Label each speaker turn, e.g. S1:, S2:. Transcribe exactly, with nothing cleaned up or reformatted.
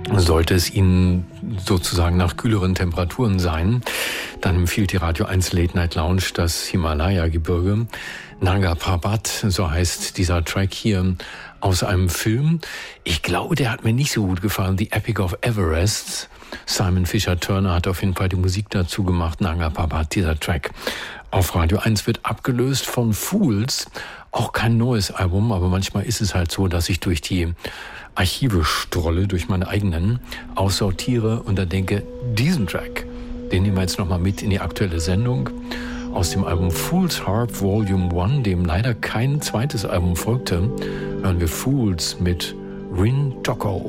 S1: Sollte es Ihnen sozusagen nach kühleren Temperaturen sein, dann empfiehlt die Radio eins Late Night Lounge das Himalaya-Gebirge. Nanga Parbat, so heißt dieser Track hier aus einem Film. Ich glaube, der hat mir nicht so gut gefallen. The Epic of Everest. Simon Fisher Turner hat auf jeden Fall die Musik dazu gemacht. Nanga Parbat, dieser Track auf Radio eins wird abgelöst von Fools. Auch kein neues Album, aber manchmal ist es halt so, dass ich durch die Archive strolle, durch meine eigenen, aussortiere und dann denke, diesen Track, den nehmen wir jetzt nochmal mit in die aktuelle Sendung. Aus dem Album Fool's Harp Volume eins, dem leider kein zweites Album folgte, hören wir Fools mit Rin Tocco.